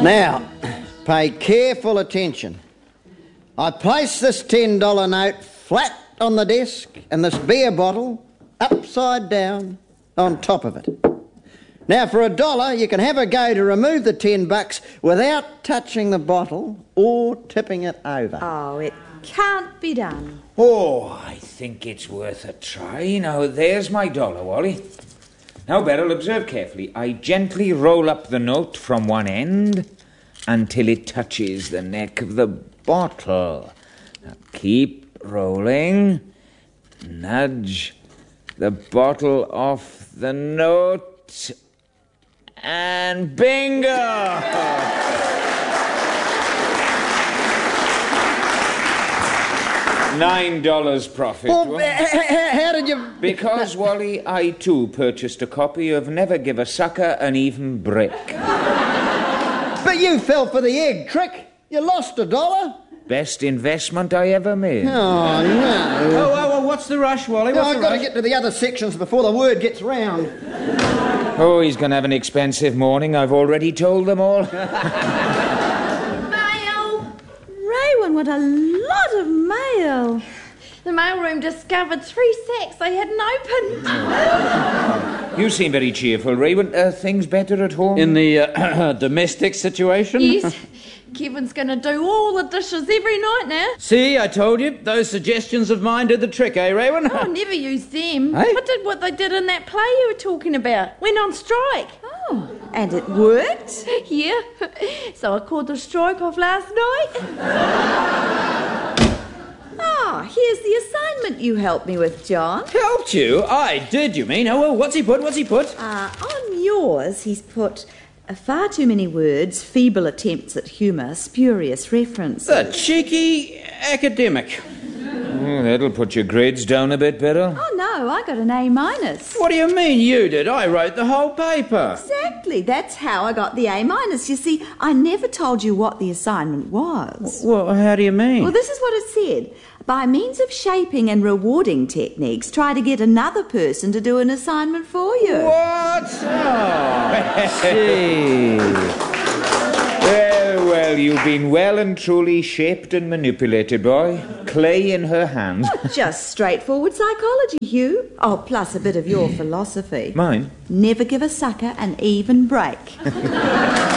Now, pay careful attention. I place this $10 note flat on the desk and this beer bottle upside down on top of it. Now, for $1, you can have a go to remove the $10 without touching the bottle or tipping it over. Oh, it can't be done. Oh, I think it's worth a try. Now, there's my $1, Wally. Now, Beryl, observe carefully. I gently roll up the note from one end until it touches the neck of the bottle. Now, keep rolling. Nudge the bottle off the note. And bingo! $9 profit. Oh, how did you... Because, Wally, I too purchased a copy of Never Give a Sucker an Even Break. But you fell for the egg trick. You lost $1. Best investment I ever made. Oh, no. Oh, what's the rush, Wally? I've got to get to the other sections before the word gets round. Oh, he's going to have an expensive morning. I've already told them all. Mail! Raywin, what a lot of mail. The mailroom discovered 3 sacks they hadn't opened. You seem very cheerful, Raywin. Things better at home? In the domestic situation? Yes. Kevin's going to do all the dishes every night now. See, I told you. Those suggestions of mine did the trick, eh, Raywin? Oh, I never used them. Hey? I did what they did in that play you were talking about. Went on strike. Oh, and it worked? Yeah. So I called the strike off last night. Ah, here's the assignment you helped me with, John. Helped you? I did, you mean? Oh, well, what's he put? On yours, he's put... far too many words, feeble attempts at humour, spurious references. The cheeky academic. Oh, that'll put your grades down a bit, Beryl. Oh, no, I got an A-. What do you mean you did? I wrote the whole paper. Exactly, that's how I got the A-. You see, I never told you what the assignment was. Well, how do you mean? Well, this is what it said. By means of shaping and rewarding techniques, try to get another person to do an assignment for you. What? Oh, gee. Well, you've been well and truly shaped and manipulated, boy. Clay in her hands. Just straightforward psychology, Hugh. Oh, plus a bit of your philosophy. Mine? Never give a sucker an even break.